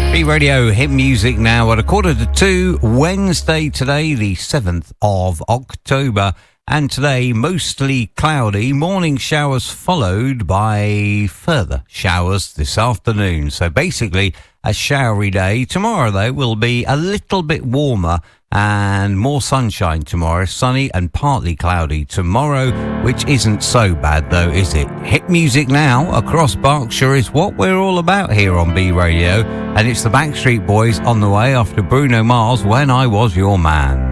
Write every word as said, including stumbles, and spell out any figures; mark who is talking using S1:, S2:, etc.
S1: B Radio Hit Music now at a quarter to two, Wednesday today, the seventh of October. And today, mostly cloudy, morning showers followed by further showers this afternoon. So basically, a showery day. Tomorrow, though, will be a little bit warmer and more sunshine tomorrow. Sunny and partly cloudy tomorrow, which isn't so bad, though, is it? Hit music now across Berkshire is what we're all about here on B Radio. And it's the Backstreet Boys on the way after Bruno Mars, When I Was Your Man.